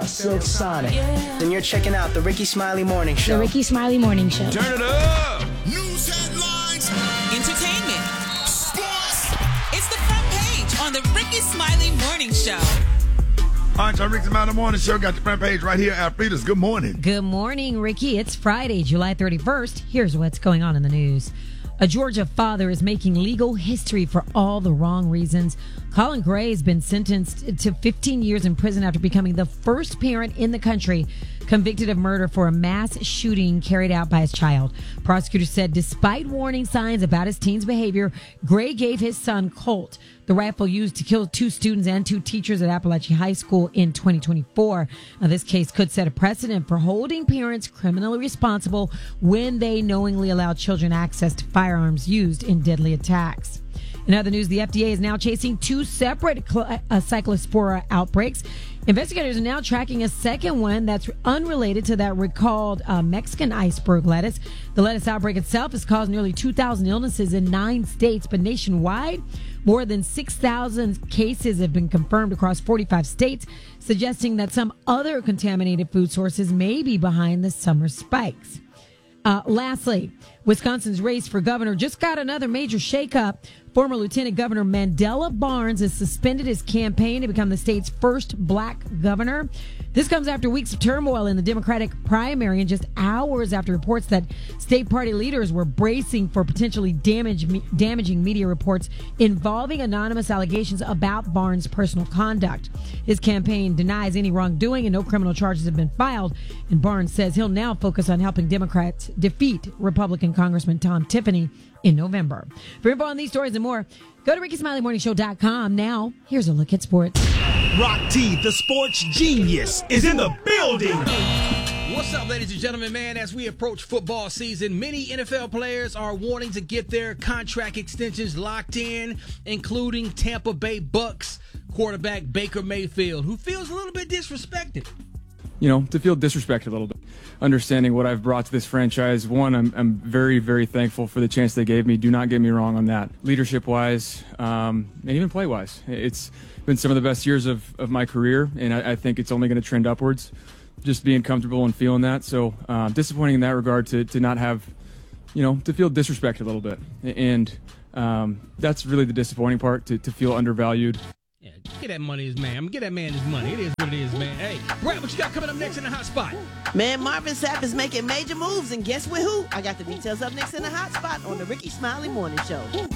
Silk Sonic. Then you're checking out the Ricky Smiley Morning Show. The Ricky Smiley Morning Show. Turn it up! News headlines. Entertainment. Sports. It's the front page on the Ricky Smiley Morning Show. All right, y'all, Ricky Smiley Morning Show got the front page right here. Alfreda's, good morning. Good morning, Ricky. It's Friday, July 31st. Here's what's going on in the news. A Georgia father is making legal history for all the wrong reasons. Colin Gray has been sentenced to 15 years in prison after becoming the first parent in the country convicted of murder for a mass shooting carried out by his child. Prosecutors said despite warning signs about his teen's behavior, Gray gave his son Colt the rifle used to kill 2 students and 2 teachers at Appalachian High School in 2024. Now, this case could set a precedent for holding parents criminally responsible when they knowingly allow children access to firearms used in deadly attacks. In other news, the FDA is now chasing 2 separate cyclospora outbreaks. Investigators are now tracking a second one that's unrelated to that recalled Mexican iceberg lettuce. The lettuce outbreak itself has caused nearly 2,000 illnesses in 9 states, but nationwide, more than 6,000 cases have been confirmed across 45 states, suggesting that some other contaminated food sources may be behind the summer spikes. Lastly, Wisconsin's race for governor just got another major shakeup. Former Lieutenant Governor Mandela Barnes has suspended his campaign to become the state's first black governor. This comes after weeks of turmoil in the Democratic primary and just hours after reports that state party leaders were bracing for potentially damaging media reports involving anonymous allegations about Barnes' personal conduct. His campaign denies any wrongdoing and no criminal charges have been filed. And Barnes says he'll now focus on helping Democrats defeat Republican Congressman Tom Tiffany in November. For info on these stories and more, go to RickySmileyMorningShow.com. Now, here's a look at sports. Rock T, the sports genius, is in the building. What's up, ladies and gentlemen, man? As we approach football season, many NFL players are wanting to get their contract extensions locked in, including Tampa Bay Bucks quarterback Baker Mayfield, who feels a little bit disrespected. You know, to feel disrespected a little bit. Understanding what I've brought to this franchise, one, I'm very, very thankful for the chance they gave me. Do not get me wrong on that. Leadership-wise, and even play-wise. It's been some of the best years of my career, and I think it's only going to trend upwards, just being comfortable and feeling that. So disappointing in that regard to not have, to feel disrespected a little bit. And that's really the disappointing part, to feel undervalued. Yeah, get that money his man. Get that man his money. It is what it is, man. Hey, Brad, what you got coming up next in the hot spot? Man, Marvin Sapp is making major moves, and guess with who? I got the details up next in the hot spot on the Ricky Smiley Morning Show.